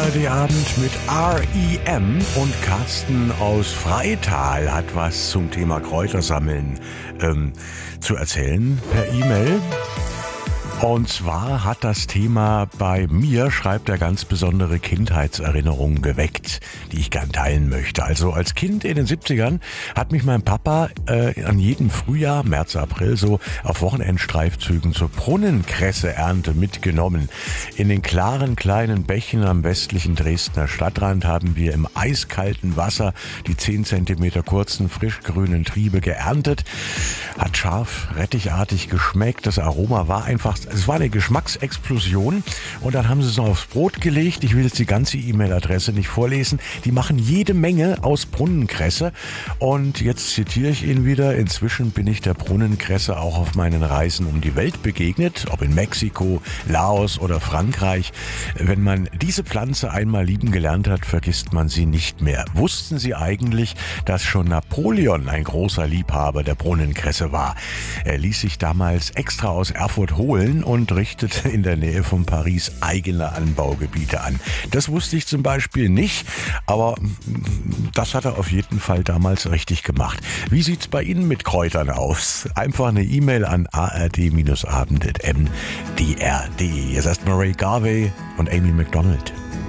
ARD-Abend mit R.E.M. und Carsten aus Freital hat was zum Thema Kräutersammeln zu erzählen per E-Mail. Und zwar hat das Thema bei mir, schreibt er, ganz besondere Kindheitserinnerungen geweckt, die ich gern teilen möchte. Also als Kind in den 70ern hat mich mein Papa an jedem Frühjahr, März, April, so auf Wochenendstreifzügen zur Brunnenkresseernte mitgenommen. In den klaren kleinen Bächen am westlichen Dresdner Stadtrand haben wir im eiskalten Wasser die 10 Zentimeter kurzen, frischgrünen Triebe geerntet. Hat scharf, rettichartig geschmeckt. Das Aroma war einfach, es war eine Geschmacksexplosion. Und dann haben sie es noch aufs Brot gelegt. Ich will jetzt die ganze E-Mail-Adresse nicht vorlesen. Die machen jede Menge aus Brunnenkresse. Und jetzt zitiere ich ihn wieder. Inzwischen bin ich der Brunnenkresse auch auf meinen Reisen um die Welt begegnet. Ob in Mexiko, Laos oder Frankreich. Wenn man diese Pflanze einmal lieben gelernt hat, vergisst man sie nicht mehr. Wussten Sie eigentlich, dass schon Napoleon ein großer Liebhaber der Brunnenkresse war? Er ließ sich damals extra aus Erfurt holen und richtete in der Nähe von Paris eigene Anbaugebiete an. Das wusste ich zum Beispiel nicht, aber das hat er auf jeden Fall damals richtig gemacht. Wie sieht's bei Ihnen mit Kräutern aus? Einfach eine E-Mail an ard-abend@mdr.de. Jetzt erst mal Ray Garvey und Amy McDonald.